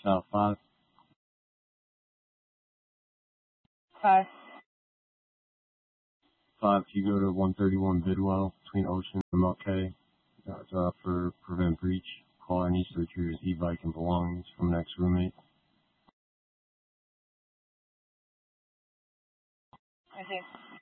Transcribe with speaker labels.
Speaker 1: South 5.
Speaker 2: 5.
Speaker 1: 5, you go to 131 Bidwell between Ocean and MLK. That's for prevent breach. Caller needs to retrieve his e-bike and belongings from next roommate.
Speaker 2: I see.